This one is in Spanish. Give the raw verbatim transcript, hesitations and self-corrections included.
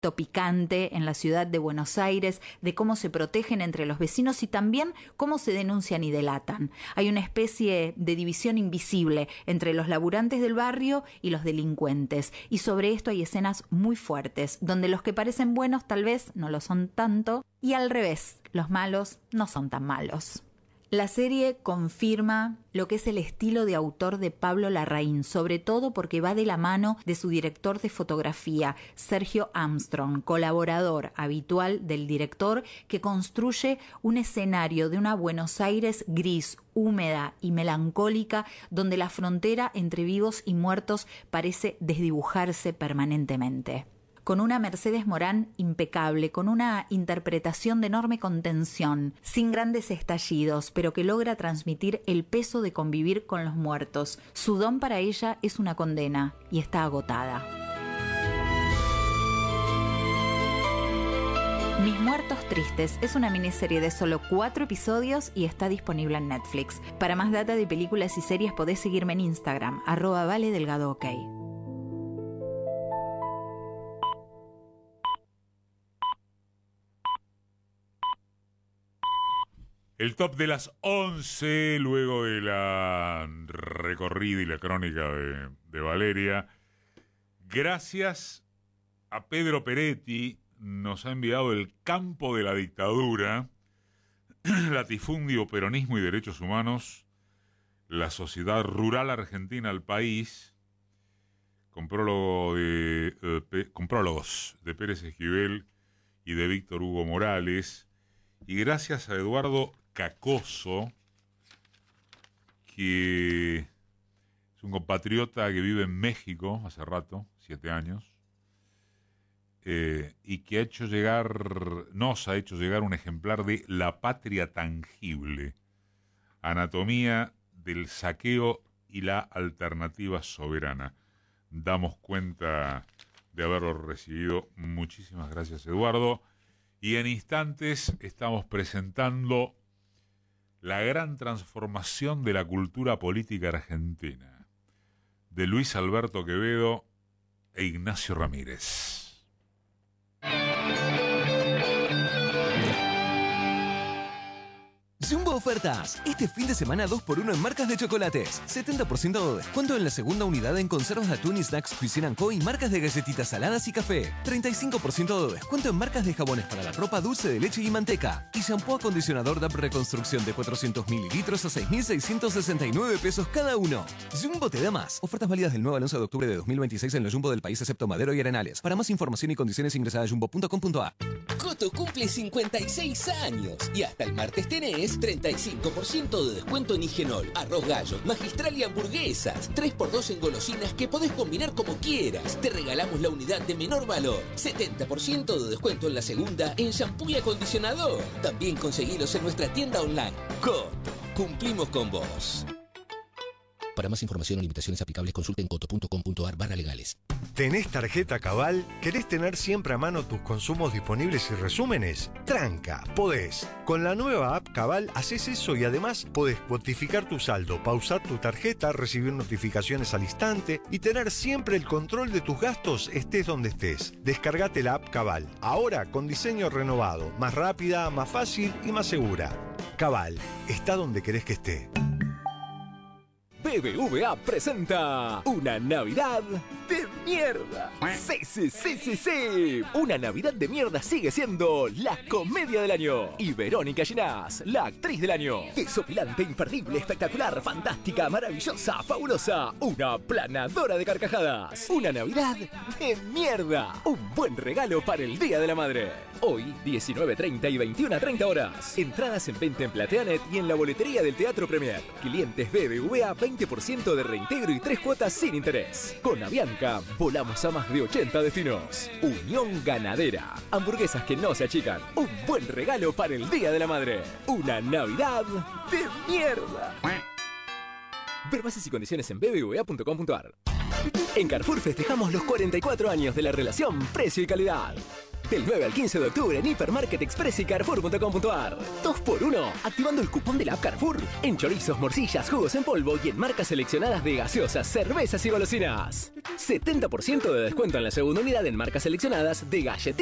picante en la ciudad de Buenos Aires, de cómo se protegen entre los vecinos y también cómo se denuncian y delatan. Hay una especie de división invisible entre los laburantes del barrio y los delincuentes, y sobre esto hay escenas muy fuertes, donde los que parecen buenos tal vez no lo son tanto, y al revés, los malos no son tan malos. La serie confirma lo que es el estilo de autor de Pablo Larraín, sobre todo porque va de la mano de su director de fotografía, Sergio Armstrong, colaborador habitual del director, que construye un escenario de una Buenos Aires gris, húmeda y melancólica, donde la frontera entre vivos y muertos parece desdibujarse permanentemente. Con una Mercedes Morán impecable, con una interpretación de enorme contención, sin grandes estallidos, pero que logra transmitir el peso de convivir con los muertos. Su don para ella es una condena y está agotada. Mis Muertos Tristes es una miniserie de solo cuatro episodios y está disponible en Netflix. Para más data de películas y series podés seguirme en Instagram, arroba Vale Delgado OK. El top de las once, luego de la recorrida y la crónica de, de Valeria. Gracias a Pedro Peretti, nos ha enviado El campo de la dictadura, latifundio, peronismo y derechos humanos, la sociedad rural argentina al país, con, prólogo de, eh, pe, con prólogos de Pérez Esquivel y de Víctor Hugo Morales. Y gracias a Eduardo Cacoso, que es un compatriota que vive en México hace rato, siete años, eh, y que ha hecho llegar, nos ha hecho llegar un ejemplar de La Patria Tangible, Anatomía del Saqueo y la Alternativa Soberana. Damos cuenta de haberlo recibido. Muchísimas gracias, Eduardo. Y en instantes estamos presentando La gran transformación de la cultura política argentina, de Luis Alberto Quevedo e Ignacio Ramírez. Jumbo Ofertas. Este fin de semana dos por uno en marcas de chocolates. setenta por ciento de descuento en la segunda unidad en conservas de atún y snacks Cuisine and Co. y marcas de galletitas saladas y café. treinta y cinco por ciento de descuento en marcas de jabones para la ropa, dulce de leche y manteca. Y shampoo acondicionador D A P Reconstrucción de cuatrocientos mililitros a seis mil seiscientos sesenta y nueve pesos cada uno. Jumbo te da más. Ofertas válidas del nueve al once de octubre de dos mil veintiséis en los Jumbo del país excepto Madero y Arenales. Para más información y condiciones ingresa a jumbo punto com punto a r. Coto cumple cincuenta y seis años y hasta el martes tenés treinta y cinco por ciento de descuento en Higenol, arroz gallo, magistral y hamburguesas. tres por dos en golosinas que podés combinar como quieras. Te regalamos la unidad de menor valor. setenta por ciento de descuento en la segunda en shampoo y acondicionador. También conseguilos en nuestra tienda online. Coto, cumplimos con vos. Para más información o limitaciones aplicables consulten coto punto com punto a r barra legales. ¿Tenés tarjeta Cabal? ¿Querés tener siempre a mano tus consumos disponibles y resúmenes? Tranca, podés. Con la nueva app Cabal haces eso y además podés cuantificar tu saldo, pausar tu tarjeta, recibir notificaciones al instante y tener siempre el control de tus gastos estés donde estés. Descargate la app Cabal, ahora con diseño renovado, más rápida, más fácil y más segura. Cabal, está donde querés que esté. B B V A presenta una Navidad de mierda. Sí, sí, sí, sí, sí. Una Navidad de mierda sigue siendo la comedia del año. Y Verónica Ginás, la actriz del año. Desopilante, imperdible, espectacular, fantástica, maravillosa, fabulosa. Una planadora de carcajadas. Una Navidad de mierda. Un buen regalo para el Día de la Madre. Hoy, diecinueve treinta y veintiuna treinta horas. Entradas en venta en Plateanet y en la boletería del Teatro Premier. Clientes B B V A, veinte por ciento de reintegro y tres cuotas sin interés. Con Avianca, volamos a más de ochenta destinos. Unión Ganadera. Hamburguesas que no se achican. Un buen regalo para el Día de la Madre. Una Navidad de mierda. Ver bases y condiciones en b b v a punto com punto a r. En Carrefour festejamos los cuarenta y cuatro años de la relación precio y calidad. Del nueve al quince de octubre en Hipermarket Express y Carrefour punto com punto ar. dos por uno, activando el cupón de la app Carrefour. En chorizos, morcillas, jugos en polvo y en marcas seleccionadas de gaseosas, cervezas y golosinas. setenta por ciento de descuento en la segunda unidad en marcas seleccionadas de galletitas